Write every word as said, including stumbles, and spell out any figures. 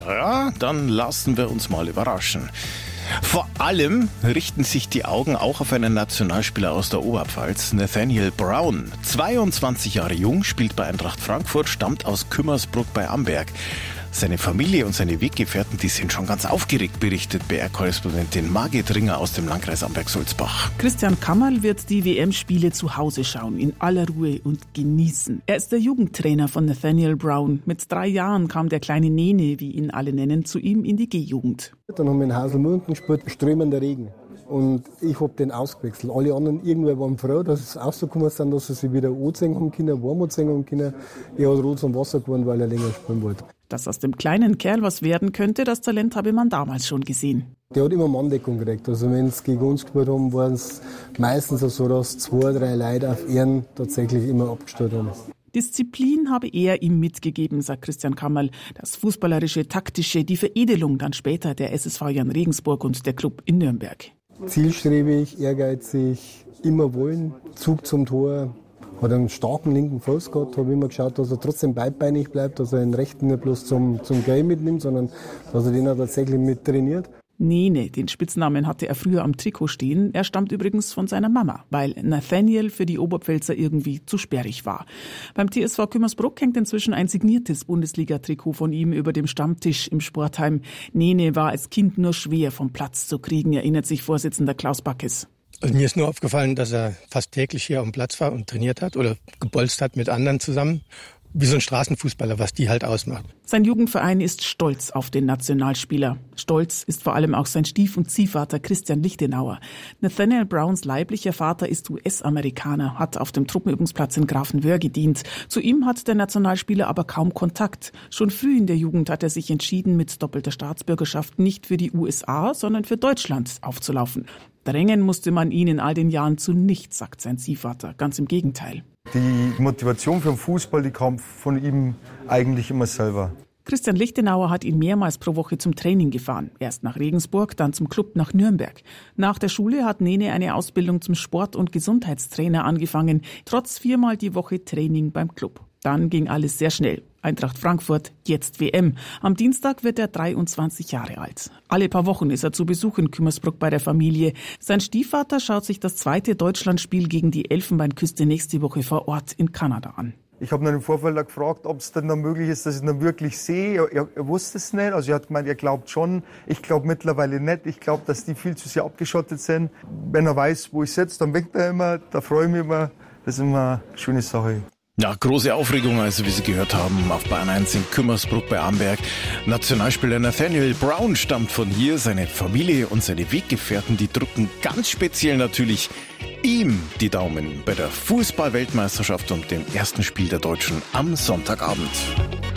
Ja, dann lassen wir uns mal überraschen. Vor allem richten sich die Augen auch auf einen Nationalspieler aus der Oberpfalz, Nathaniel Brown. zweiundzwanzig Jahre jung, spielt bei Eintracht Frankfurt, stammt aus Kümmersbruck bei Amberg. Seine Familie und seine Weggefährten, die sind schon ganz aufgeregt, berichtet B R-Korrespondentin Margit Ringer aus dem Landkreis Amberg-Sulzbach. Christian Kammerl wird die W M-Spiele zu Hause schauen, in aller Ruhe und genießen. Er ist der Jugendtrainer von Nathaniel Brown. Mit drei Jahren kam der kleine Nene, wie ihn alle nennen, zu ihm in die G-Jugend. Dann haben wir in Haselmünken gespielt, strömender Regen. Und ich habe den ausgewechselt. Alle anderen irgendwer waren froh, dass es rausgekommen sind, dass sie sich wieder anziehen haben können, warm anziehen haben können. Er hat rot zum Wasser geworden, weil er länger spielen wollte. Dass aus dem kleinen Kerl was werden könnte, das Talent habe man damals schon gesehen. Der hat immer Manndeckung gekriegt. Also wenn sie gegen uns gespielt haben, war es meistens so, dass zwei, drei Leute auf Ehren tatsächlich immer abgestellt haben. Disziplin habe er ihm mitgegeben, sagt Christian Kammerl. Das fußballerische, taktische, die Veredelung dann später der S S V Jan Regensburg und der Club in Nürnberg. Zielstrebig, ehrgeizig, immer wollen, Zug zum Tor. Hat einen starken linken Fuß gehabt, habe immer geschaut, dass er trotzdem beidbeinig bleibt, dass er den rechten nicht bloß zum, zum Game mitnimmt, sondern dass er den auch tatsächlich mit trainiert. Nene, den Spitznamen hatte er früher am Trikot stehen. Er stammt übrigens von seiner Mama, weil Nathaniel für die Oberpfälzer irgendwie zu sperrig war. Beim T S V Kümmersbruck hängt inzwischen ein signiertes Bundesliga-Trikot von ihm über dem Stammtisch im Sportheim. Nene war als Kind nur schwer vom Platz zu kriegen, erinnert sich Vorsitzender Klaus Backes. Also mir ist nur aufgefallen, dass er fast täglich hier auf dem Platz war und trainiert hat oder gebolzt hat mit anderen zusammen. Wie so ein Straßenfußballer, was die halt ausmacht. Sein Jugendverein ist stolz auf den Nationalspieler. Stolz ist vor allem auch sein Stief- und Ziehvater Christian Lichtenauer. Nathaniel Browns leiblicher Vater ist U S-Amerikaner, hat auf dem Truppenübungsplatz in Grafenwöhr gedient. Zu ihm hat der Nationalspieler aber kaum Kontakt. Schon früh in der Jugend hat er sich entschieden, mit doppelter Staatsbürgerschaft nicht für die U S A, sondern für Deutschland aufzulaufen. Drängen musste man ihn in all den Jahren zu nichts, sagt sein Ziehvater. Ganz im Gegenteil. Die Motivation für den Fußball, die kam von ihm eigentlich immer selber. Christian Lichtenauer hat ihn mehrmals pro Woche zum Training gefahren. Erst nach Regensburg, dann zum Club nach Nürnberg. Nach der Schule hat Nene eine Ausbildung zum Sport- und Gesundheitstrainer angefangen, trotz viermal die Woche Training beim Club. Dann ging alles sehr schnell. Eintracht Frankfurt, jetzt W M. Am Dienstag wird er dreiundzwanzig Jahre alt. Alle paar Wochen ist er zu Besuch in Kümmersbruck bei der Familie. Sein Stiefvater schaut sich das zweite Deutschlandspiel gegen die Elfenbeinküste nächste Woche vor Ort in Kanada an. Ich habe ihn im Vorfeld gefragt, ob es denn noch möglich ist, dass ich ihn dann wirklich sehe. Er, er, er wusste es nicht. Also er hat gemeint, er glaubt schon. Ich glaube mittlerweile nicht. Ich glaube, dass die viel zu sehr abgeschottet sind. Wenn er weiß, wo ich sitze, dann winkt er immer. Da freue ich mich immer. Das ist immer eine schöne Sache. Ja, große Aufregung, also wie Sie gehört haben, auf Bayern eins in Kümmersbruck bei Amberg. Nationalspieler Nathaniel Brown stammt von hier. Seine Familie und seine Weggefährten, die drücken ganz speziell natürlich ihm die Daumen bei der Fußball-Weltmeisterschaft und dem ersten Spiel der Deutschen am Sonntagabend.